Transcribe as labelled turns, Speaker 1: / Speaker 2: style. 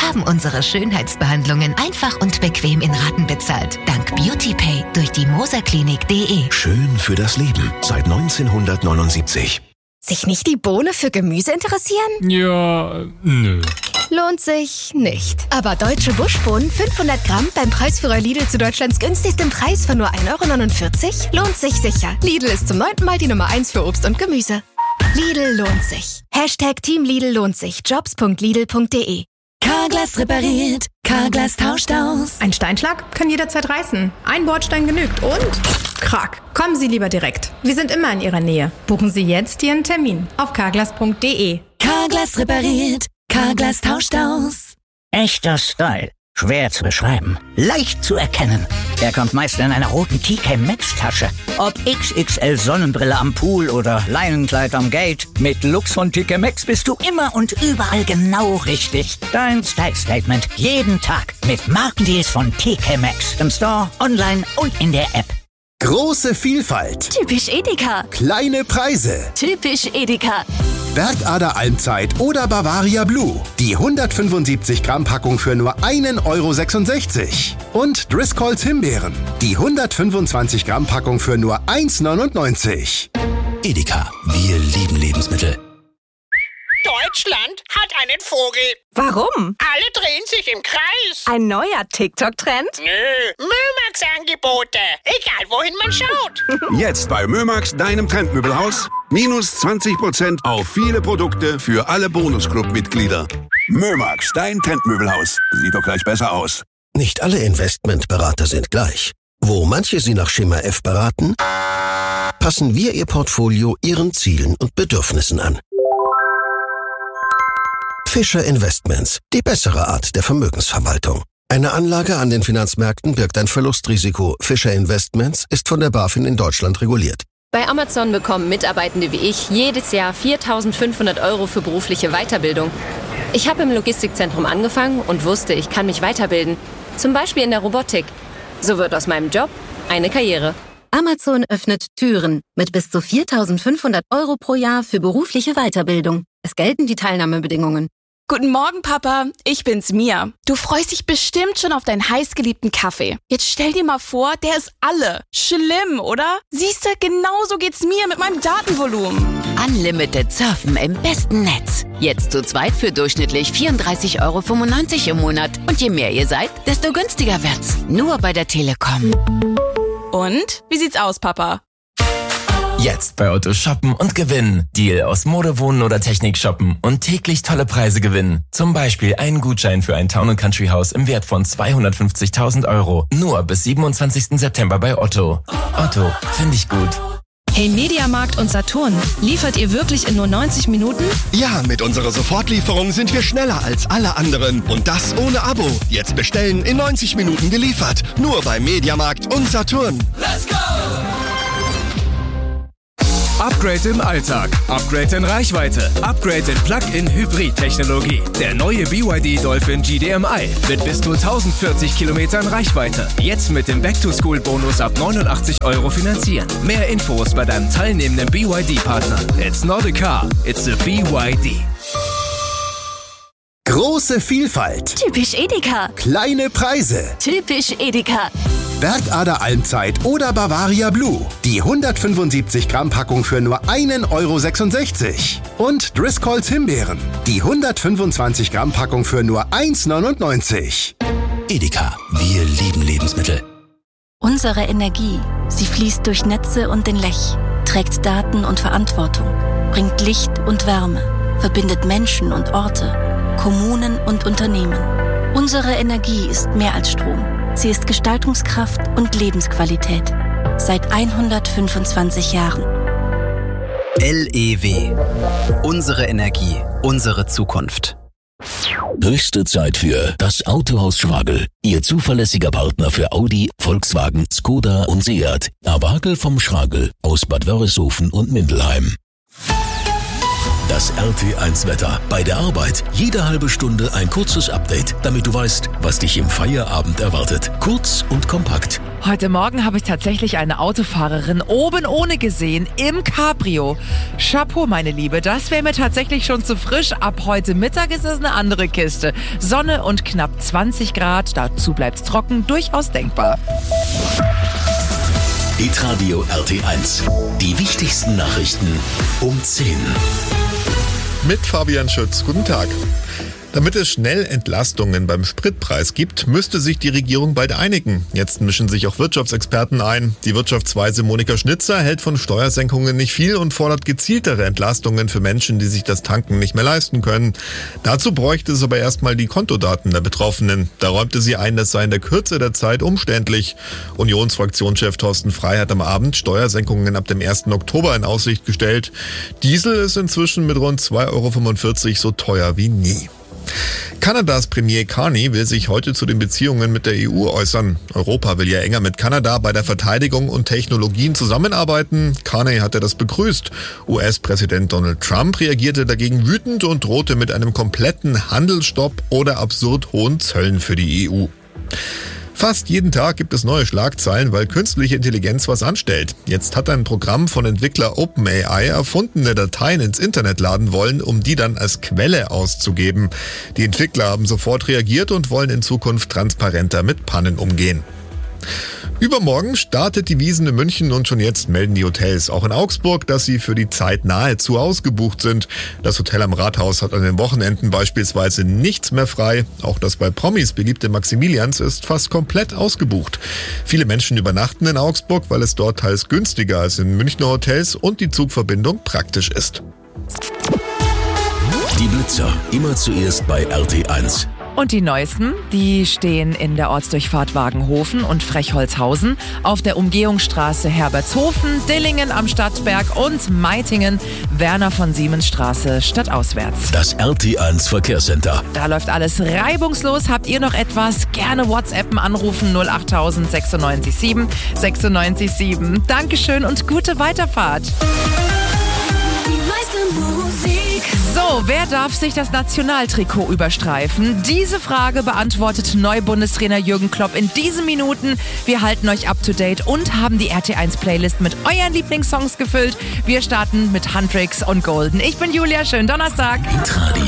Speaker 1: haben unsere Schönheitsbehandlungen einfach und bequem in Raten bezahlt. Dank BeautyPay durch die moserklinik.de.
Speaker 2: Schön für das Leben seit 1979.
Speaker 3: Sich nicht die Bohne für Gemüse interessieren?
Speaker 4: Ja, nö.
Speaker 3: Lohnt sich nicht. Aber deutsche Buschbohnen 500 Gramm beim Preisführer Lidl zu Deutschlands günstigstem Preis von nur 1,49 € lohnt sich sicher. Lidl ist zum 9. Mal die Nummer 1 für Obst und Gemüse. Lidl lohnt sich. #Team Lidl lohnt sich. Jobs.lidl.de.
Speaker 5: Carglass repariert, Carglass tauscht aus.
Speaker 6: Ein Steinschlag kann jederzeit reißen. Ein Bordstein genügt und Krack. Kommen Sie lieber direkt. Wir sind immer in Ihrer Nähe. Buchen Sie jetzt Ihren Termin auf carglass.de.
Speaker 5: Carglass repariert, Carglass tauscht aus.
Speaker 7: Echter Style. Schwer zu beschreiben. Leicht zu erkennen. Er kommt meist in einer roten TK Maxx Tasche. Ob XXL Sonnenbrille am Pool oder Leinenkleid am Gate. Mit Lux von TK Maxx bist du immer und überall genau richtig. Dein Style Statement. Jeden Tag. Mit Markendeals von TK Maxx. Im Store, online und in der App.
Speaker 2: Große Vielfalt.
Speaker 5: Typisch Edeka.
Speaker 2: Kleine Preise.
Speaker 5: Typisch Edeka.
Speaker 2: Bergader Almzeit oder Bavaria Blue. Die 175 Gramm Packung für nur 1,66 €. Und Driscolls Himbeeren. Die 125 Gramm Packung für nur 1,99 €. Edeka. Wir lieben Lebensmittel.
Speaker 8: Deutschland hat einen Vogel.
Speaker 3: Warum?
Speaker 8: Alle drehen sich im Kreis.
Speaker 3: Ein neuer TikTok-Trend?
Speaker 8: Nö, Mömax-Angebote. Egal, wohin man schaut.
Speaker 9: Jetzt bei Mömax, deinem Trendmöbelhaus. Minus 20% auf viele Produkte für alle Bonusclub-Mitglieder. Mömax, dein Trendmöbelhaus. Sieht doch gleich besser aus.
Speaker 2: Nicht alle Investmentberater sind gleich. Wo manche Sie nach Schema F beraten, passen wir Ihr Portfolio Ihren Zielen und Bedürfnissen an. Fischer Investments, die bessere Art der Vermögensverwaltung. Eine Anlage an den Finanzmärkten birgt ein Verlustrisiko. Fischer Investments ist von der BaFin in Deutschland reguliert.
Speaker 10: Bei Amazon bekommen Mitarbeitende wie ich jedes Jahr 4.500 € für berufliche Weiterbildung. Ich habe im Logistikzentrum angefangen und wusste, ich kann mich weiterbilden. Zum Beispiel in der Robotik. So wird aus meinem Job eine Karriere.
Speaker 11: Amazon öffnet Türen mit bis zu 4.500 € pro Jahr für berufliche Weiterbildung. Es gelten die Teilnahmebedingungen.
Speaker 12: Guten Morgen, Papa. Ich bin's, Mia. Du freust dich bestimmt schon auf deinen heißgeliebten Kaffee. Jetzt stell dir mal vor, der ist alle. Schlimm, oder? Siehste, genauso geht's mir mit meinem Datenvolumen.
Speaker 1: Unlimited Surfen im besten Netz. Jetzt zu zweit für durchschnittlich 34,95 € im Monat. Und je mehr ihr seid, desto günstiger wird's. Nur bei der Telekom.
Speaker 12: Und? Wie sieht's aus, Papa?
Speaker 4: Jetzt bei Otto shoppen und gewinnen. Deal aus Mode, Wohnen oder Technik shoppen und täglich tolle Preise gewinnen. Zum Beispiel einen Gutschein für ein Town & Country Haus im Wert von 250.000 €. Nur bis 27. September bei Otto. Otto, finde ich gut.
Speaker 13: Hey Mediamarkt und Saturn, liefert ihr wirklich in nur 90 Minuten?
Speaker 14: Ja, mit unserer Sofortlieferung sind wir schneller als alle anderen. Und das ohne Abo. Jetzt bestellen, in 90 Minuten geliefert. Nur bei Mediamarkt und Saturn.
Speaker 15: Let's go!
Speaker 16: Upgrade im Alltag, Upgrade in Reichweite, Upgrade in Plug-in-Hybrid-Technologie. Der neue BYD Dolphin GDMI mit bis zu 1040 Kilometern Reichweite. Jetzt mit dem Back-to-School-Bonus ab 89 € finanzieren. Mehr Infos bei deinem teilnehmenden BYD-Partner. It's not a car, it's a BYD.
Speaker 2: Große Vielfalt.
Speaker 5: Typisch Edeka.
Speaker 2: Kleine Preise.
Speaker 5: Typisch Edeka.
Speaker 2: Bergader Almzeit oder Bavaria Blue. Die 175 Gramm Packung für nur 1,66 € Und Driscolls Himbeeren. Die 125 Gramm Packung für nur 1,99 €. Edeka. Wir lieben Lebensmittel.
Speaker 5: Unsere Energie, sie fließt durch Netze und den Lech, trägt Daten und Verantwortung, bringt Licht und Wärme, verbindet Menschen und Orte, Kommunen und Unternehmen. Unsere Energie ist mehr als Strom. Sie ist Gestaltungskraft und Lebensqualität. Seit 125 Jahren.
Speaker 17: LEW. Unsere Energie, unsere Zukunft.
Speaker 2: Höchste Zeit für das Autohaus Schragel. Ihr zuverlässiger Partner für Audi, Volkswagen, Skoda und Seat. Awagel vom Schragel aus Bad Wörishofen und Mindelheim. Das RT1-Wetter. Bei der Arbeit jede halbe Stunde ein kurzes Update, damit du weißt, was dich im Feierabend erwartet. Kurz und kompakt.
Speaker 15: Heute Morgen habe ich tatsächlich eine Autofahrerin oben ohne gesehen im Cabrio. Chapeau, meine Liebe, das wäre mir tatsächlich schon zu frisch. Ab heute Mittag ist es eine andere Kiste. Sonne und knapp 20 Grad, dazu bleibt's trocken, durchaus denkbar.
Speaker 2: Hitradio RT1. Die wichtigsten Nachrichten um 10.
Speaker 18: Mit Fabian Schütz. Guten Tag. Damit es schnell Entlastungen beim Spritpreis gibt, müsste sich die Regierung bald einigen. Jetzt mischen sich auch Wirtschaftsexperten ein. Die Wirtschaftsweise Monika Schnitzer hält von Steuersenkungen nicht viel und fordert gezieltere Entlastungen für Menschen, die sich das Tanken nicht mehr leisten können. Dazu bräuchte es aber erstmal die Kontodaten der Betroffenen. Da räumte sie ein, das sei in der Kürze der Zeit umständlich. Unionsfraktionschef Thorsten Frey hat am Abend Steuersenkungen ab dem 1. Oktober in Aussicht gestellt. Diesel ist inzwischen mit rund 2,45 € so teuer wie nie. Kanadas Premier Carney will sich heute zu den Beziehungen mit der EU äußern. Europa will ja enger mit Kanada bei der Verteidigung und Technologien zusammenarbeiten. Carney hatte das begrüßt. US-Präsident Donald Trump reagierte dagegen wütend und drohte mit einem kompletten Handelsstopp oder absurd hohen Zöllen für die EU. Fast jeden Tag gibt es neue Schlagzeilen, weil künstliche Intelligenz was anstellt. Jetzt hat ein Programm von Entwickler OpenAI erfundene Dateien ins Internet laden wollen, um die dann als Quelle auszugeben. Die Entwickler haben sofort reagiert und wollen in Zukunft transparenter mit Pannen umgehen. Übermorgen startet die Wiesn in München und schon jetzt melden die Hotels, auch in Augsburg, dass sie für die Zeit nahezu ausgebucht sind. Das Hotel am Rathaus hat an den Wochenenden beispielsweise nichts mehr frei. Auch das bei Promis beliebte Maximilians ist fast komplett ausgebucht. Viele Menschen übernachten in Augsburg, weil es dort teils günstiger als in Münchner Hotels und die Zugverbindung praktisch ist.
Speaker 2: Die Blitzer, immer zuerst bei RT1.
Speaker 15: Und die neuesten, die stehen in der Ortsdurchfahrt Wagenhofen und Frechholzhausen, auf der Umgehungsstraße Herbertshofen, Dillingen am Stadtberg und Meitingen, Werner von Siemens Straße stadtauswärts.
Speaker 2: Das RT1 Verkehrscenter.
Speaker 15: Da läuft alles reibungslos. Habt ihr noch etwas? Gerne WhatsAppen, anrufen 08000 96 7 96 7. Dankeschön und gute Weiterfahrt. So, wer darf sich das Nationaltrikot überstreifen? Diese Frage beantwortet Neubundestrainer Jürgen Klopp in diesen Minuten. Wir halten euch up to date und haben die RT1-Playlist mit euren Lieblingssongs gefüllt. Wir starten mit Huntrix und Golden. Ich bin Julia, schönen Donnerstag.